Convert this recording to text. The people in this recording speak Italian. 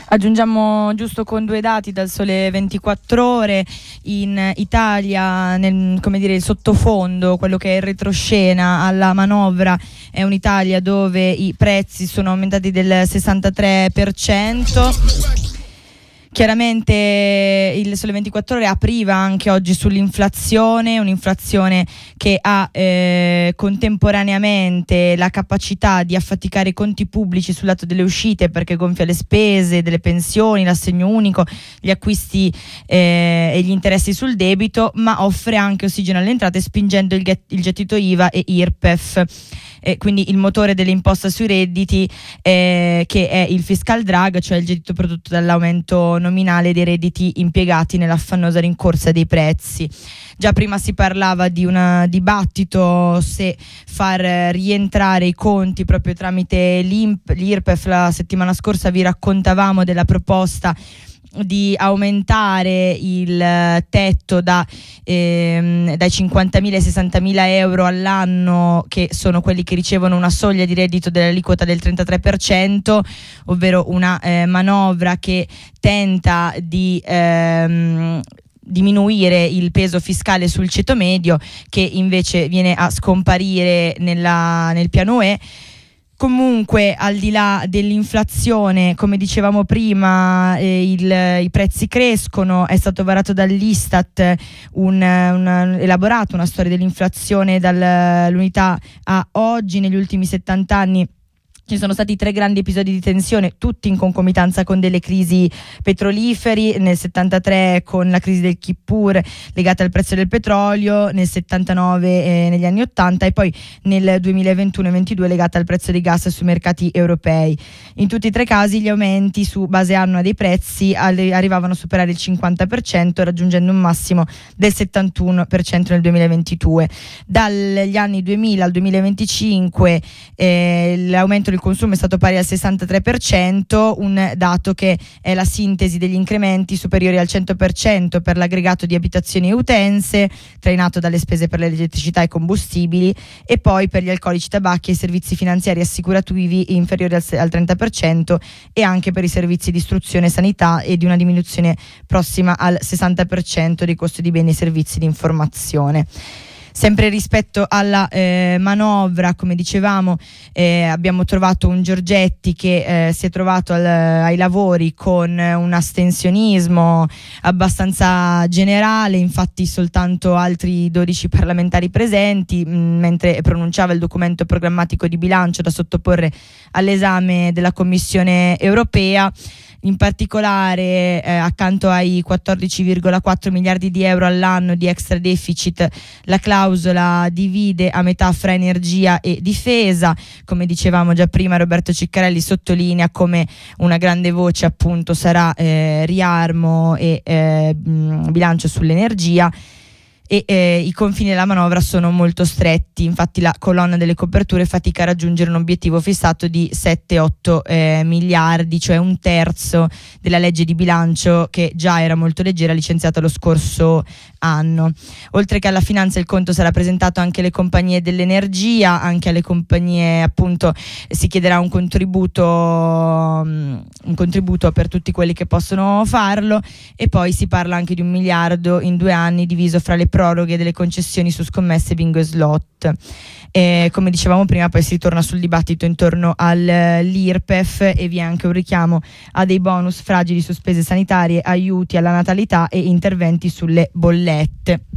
Aggiungiamo giusto con due dati dal Sole 24 Ore. In Italia, il sottofondo, quello che è il retroscena alla manovra, è un'Italia dove i prezzi sono aumentati del 63%. Chiaramente il Sole 24 Ore apriva anche oggi sull'inflazione, un'inflazione che ha contemporaneamente la capacità di affaticare i conti pubblici sul lato delle uscite, perché gonfia le spese delle pensioni, l'assegno unico, gli acquisti e gli interessi sul debito, ma offre anche ossigeno alle entrate spingendo il gettito IVA e IRPEF. Quindi il motore dell'imposta sui redditi, che è il fiscal drag, cioè il gettito prodotto dall'aumento nominale dei redditi impiegati nell'affannosa rincorsa dei prezzi. Già prima si parlava di un dibattito se far rientrare i conti proprio tramite l'IRPEF. La settimana scorsa vi raccontavamo della proposta di aumentare il tetto dai 50.000 ai 60.000 euro all'anno, che sono quelli che ricevono una soglia di reddito dell'aliquota del 33%, ovvero una manovra che tenta di diminuire il peso fiscale sul ceto medio, che invece viene a scomparire nel piano UE. Comunque, al di là dell'inflazione, come dicevamo prima, i prezzi crescono. È stato varato dall'Istat elaborato una storia dell'inflazione dall'unità a oggi. Negli ultimi 70 anni ci sono stati 3 grandi episodi di tensione, tutti in concomitanza con delle crisi petroliferi. Nel 73 con la crisi del Kippur legata al prezzo del petrolio, nel 79 negli anni 80 e poi nel 2021 e 2022 legata al prezzo dei gas sui mercati europei. In tutti e 3 casi gli aumenti su base annua dei prezzi arrivavano a superare il 50%, raggiungendo un massimo del 71% nel 2022. Dagli anni 2000 al 2025 l'aumento del consumo è stato pari al 63%, un dato che è la sintesi degli incrementi superiori al 100% per l'aggregato di abitazioni e utenze, trainato dalle spese per l'elettricità e combustibili, e poi per gli alcolici, tabacchi e servizi finanziari assicurativi inferiori al 30%, e anche per i servizi di istruzione e sanità, e di una diminuzione prossima al 60% dei costi di beni e servizi di informazione. Sempre rispetto alla manovra, come dicevamo, abbiamo trovato un Giorgetti che si è trovato ai lavori con un astensionismo abbastanza generale. Infatti soltanto altri 12 parlamentari presenti, mentre pronunciava il documento programmatico di bilancio da sottoporre all'esame della Commissione europea. In particolare, accanto ai 14,4 miliardi di euro all'anno di extra deficit, la clausola divide a metà fra energia e difesa. Come dicevamo già prima, Roberto Ciccarelli sottolinea come una grande voce appunto sarà riarmo e bilancio sull'energia. E i confini della manovra sono molto stretti. Infatti la colonna delle coperture fatica a raggiungere un obiettivo fissato di 7-8 miliardi, cioè un terzo della legge di bilancio, che già era molto leggera, licenziata lo scorso anno. Oltre che alla finanza, il conto sarà presentato anche alle compagnie dell'energia. Anche alle compagnie appunto si chiederà un contributo per tutti quelli che possono farlo, e poi si parla anche di 1 miliardo in 2 anni diviso fra le proroghe delle concessioni su scommesse, bingo e slot. Come dicevamo prima, poi si torna sul dibattito intorno all'IRPEF, e vi è anche un richiamo a dei bonus fragili su spese sanitarie, aiuti alla natalità e interventi sulle bollette.